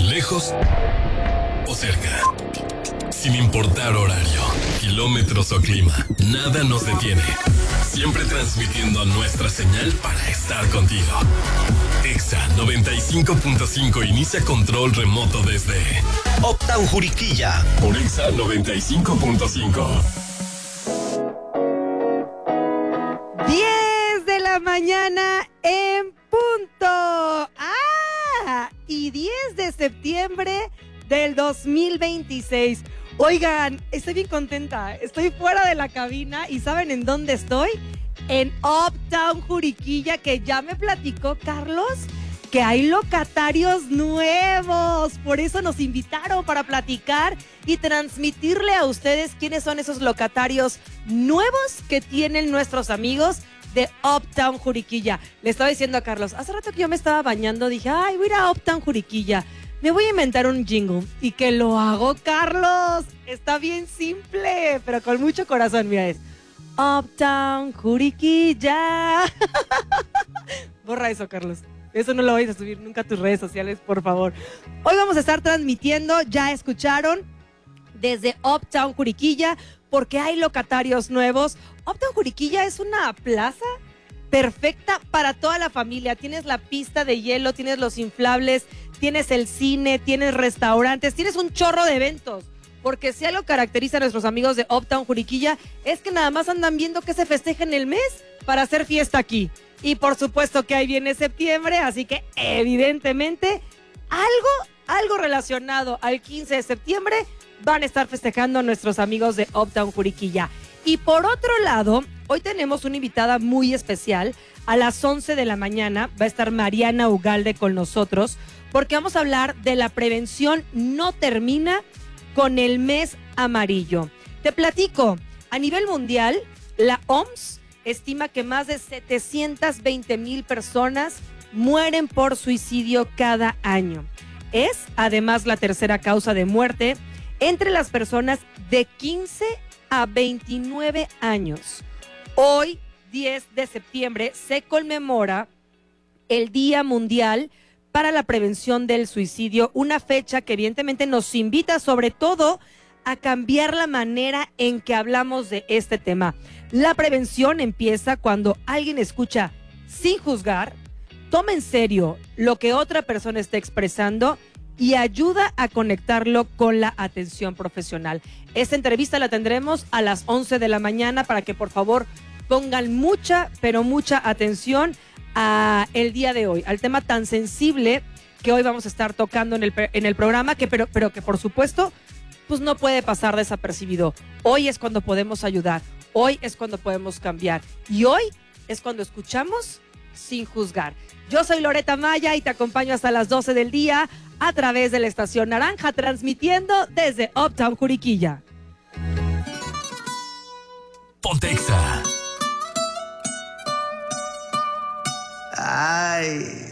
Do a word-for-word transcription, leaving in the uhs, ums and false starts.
lejos o cerca. Sin importar horario, kilómetros o clima, nada nos detiene. Siempre transmitiendo nuestra señal para estar contigo. Exa noventa y cinco punto cinco inicia control remoto desde Uptown Juriquilla. Por Exa noventa y cinco punto cinco. diez de la mañana en punto. ¡Ah! Y diez de septiembre del dos mil veintiséis. Oigan, estoy bien contenta. Estoy fuera de la cabina y ¿saben en dónde estoy? En Uptown Juriquilla, que ya me platicó Carlos que hay locatarios nuevos. Por eso nos invitaron para platicar y transmitirle a ustedes quiénes son esos locatarios nuevos que tienen nuestros amigos de Uptown Juriquilla. Le estaba diciendo a Carlos, hace rato que yo me estaba bañando, dije, ay, voy a ir a Uptown Juriquilla. Me voy a inventar un jingle. ¿Y que lo hago, Carlos? Está bien simple, pero con mucho corazón. Mira, es Uptown Juriquilla. Borra eso, Carlos. Eso no lo vais a subir nunca a tus redes sociales, por favor. Hoy vamos a estar transmitiendo, ya escucharon, desde Uptown Juriquilla, porque hay locatarios nuevos. Uptown Juriquilla es una plaza perfecta para toda la familia. Tienes la pista de hielo, tienes los inflables, tienes el cine, tienes restaurantes, tienes un chorro de eventos. Porque si algo caracteriza a nuestros amigos de Uptown Juriquilla es que nada más andan viendo que se festeja en el mes para hacer fiesta aquí. Y por supuesto que ahí viene septiembre, así que evidentemente algo, algo relacionado al quince de septiembre van a estar festejando nuestros amigos de Uptown Juriquilla. Y por otro lado, hoy tenemos una invitada muy especial. A las once de la mañana va a estar Mariana Ugalde con nosotros porque vamos a hablar de la prevención no termina con el mes amarillo. Te platico, a nivel mundial, la O M S estima que más de setecientas veinte mil personas mueren por suicidio cada año. Es, además, la tercera causa de muerte entre las personas de quince a veintinueve años. Hoy, diez de septiembre, se conmemora el Día Mundial para la Prevención del Suicidio, una fecha que evidentemente nos invita sobre todo a cambiar la manera en que hablamos de este tema. La prevención empieza cuando alguien escucha sin juzgar, toma en serio lo que otra persona está expresando y ayuda a conectarlo con la atención profesional. Esta entrevista la tendremos a las once de la mañana para que por favor pongan mucha, pero mucha atención a el día de hoy, al tema tan sensible que hoy vamos a estar tocando en el, en el programa, que, pero, pero que por supuesto pues no puede pasar desapercibido. Hoy es cuando podemos ayudar, hoy es cuando podemos cambiar y hoy es cuando escuchamos sin juzgar. Yo soy Loreta Maya y te acompaño hasta las doce del día a través de la Estación Naranja, transmitiendo desde Uptown Juriquilla. Ponte Exa. Ay.